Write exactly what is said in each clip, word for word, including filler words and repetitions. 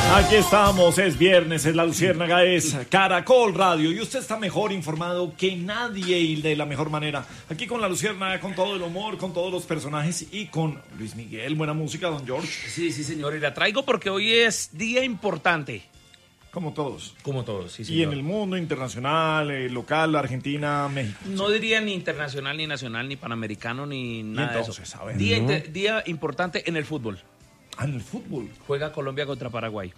Aquí estamos, es viernes, es La Luciérnaga, es Caracol Radio y usted está mejor informado que nadie y de la mejor manera. Aquí con La Luciérnaga, con todo el humor, con todos los personajes y con Luis Miguel. Buena música, don George. Sí, sí, señor, y la traigo porque hoy es día importante. Como todos. Como todos, sí, señor. Y en el mundo internacional, eh, local, Argentina, México. No sí. diría ni internacional, ni nacional, ni panamericano, ni nada entonces, de eso. A ver, día, ¿no? inter, día importante en el fútbol. Ah, en el fútbol. Juega Colombia contra Paraguay.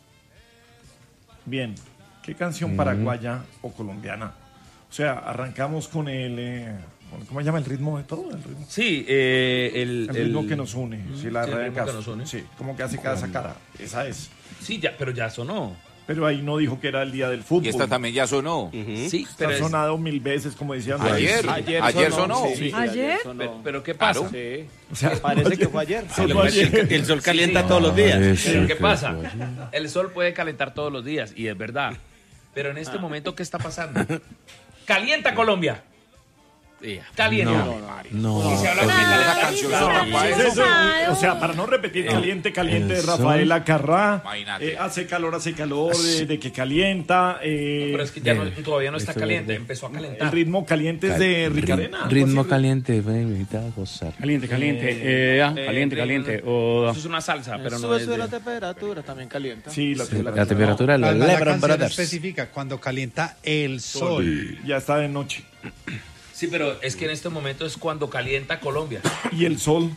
Bien, ¿qué canción paraguaya o colombiana? O sea, arrancamos con el... Eh, ¿cómo se llama el ritmo de todo? El ritmo, sí, eh, el, el ritmo el, que nos une. Sí, la sí, el ritmo que nos une. Sí, como que hace cada sacada. Esa es. Sí, ya, pero ya sonó. Pero ahí no dijo que era el día del fútbol. Y esta también ya sonó. Uh-huh. Sí, Está pero sonado es... mil veces, como decían. Ayer, ayer, ayer sonó. sonó. Sí, sí, ¿Ayer? sonó. Pero, pero ¿qué pasa? Claro. Sí. O sea, parece ayer, que fue ayer. Sonó ayer. El sol calienta sí, sí. todos los días. Pero ¿qué pasa? El sol puede calentar todos los días, y es verdad. Pero en este momento, ¿qué está pasando? ¡Calienta Colombia! Caliente. No, no. Y se habla de Esa canción son Rafael. Eso, o sea, para no repetir, caliente, caliente de Rafaela Carrá. Imagínate. Eh, hace calor, hace calor, de, de que calienta. Eh, Pero es que ya no, todavía no está caliente, empezó a calentar. el ritmo caliente es de Ricarena. Ritmo caliente, ven, a gozar. Caliente, caliente, eh, ah, Eh, caliente, eh, caliente. O... Eso es una salsa, pero no sube, es sube de... la temperatura, también calienta. Sí, la, la, La temperatura de los Además, la Lebron canción Brothers. especifica cuando calienta el sol. ya está de noche. Sí, pero es que en este momento es cuando calienta Colombia. Y el sol.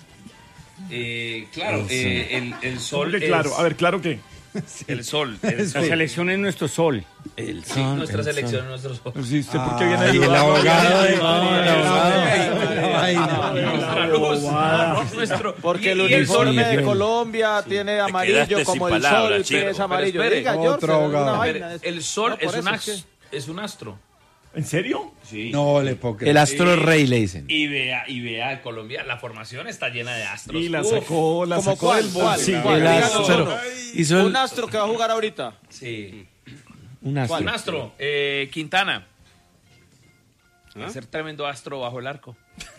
Eh, claro, eh, el, el sol ¿Cómo que claro? es... A ver, claro que. El sol. El La sol. selección es nuestro sol. El Sí, sol, nuestra el selección, sol. nuestro sol. Sí, ¿usted por qué Ay, viene a el ayudar? abogado de- No, el abogado. Ay, no. Nuestra luz, no, nuestro... Porque y- el y el sol uniforme de Miguel. Colombia tiene amarillo quedaste como sin el palabras, sol, chico. que es Pero amarillo. espere. Diga, George, Otro una abogado. vaina. El sol No, es, por un eso as- es es un astro. ¿En serio? Sí. No le puedo creer. El astro rey le dicen. Y vea, y vea, Colombia, la formación está llena de astros. Y la Uf, sacó, la ¿Cómo sacó cuál? del ¿Cuál? bolsillo. ¿Cuál? El Díganos astro. uno. Hizo el- Un astro que va a jugar ahorita. Sí. un astro. Un astro. Eh, Quintana. Va a ser tremendo astro bajo el arco.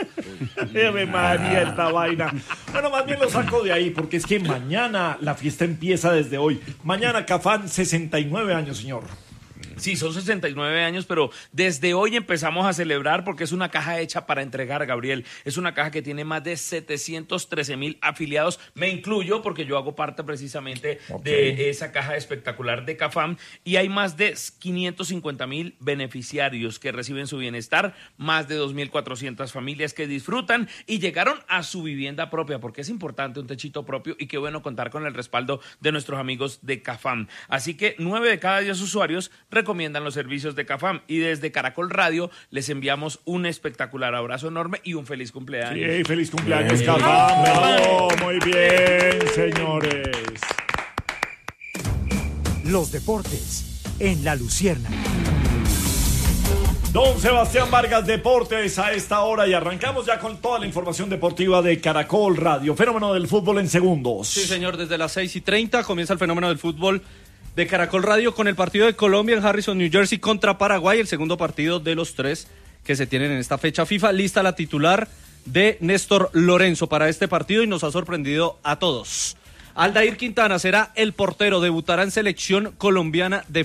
Ave María, esta vaina. Bueno, más bien lo saco de ahí, porque es que mañana la fiesta empieza desde hoy. Mañana Cafán, sesenta y nueve años, señor. Sí, son sesenta y nueve años, pero desde hoy empezamos a celebrar porque es una caja hecha para entregar, Gabriel. Es una caja que tiene más de setecientos trece mil afiliados. Me incluyo porque yo hago parte precisamente Ok. de esa caja espectacular de Cafam. Y hay más de quinientos cincuenta mil beneficiarios que reciben su bienestar, más de dos mil cuatrocientas familias que disfrutan y llegaron a su vivienda propia, porque es importante un techito propio y qué bueno contar con el respaldo de nuestros amigos de Cafam. Así que nueve de cada diez usuarios recomiendan los servicios de Cafam y desde Caracol Radio les enviamos un espectacular abrazo enorme y un feliz cumpleaños. Sí, feliz cumpleaños, Cafán. Bravo, muy bien, señores. Los deportes en La Luciérnaga. Don Sebastián Vargas, Deportes a esta hora y arrancamos ya con toda la información deportiva de Caracol Radio. Fenómeno del fútbol en segundos. Sí, señor, desde las seis y treinta comienza el fenómeno del fútbol de Caracol Radio con el partido de Colombia en Harrison, New Jersey contra Paraguay, el segundo partido de los tres que se tienen en esta fecha FIFA. Lista la titular de Néstor Lorenzo para este partido y nos ha sorprendido a todos. Aldair Quintana será el portero, debutará en selección colombiana de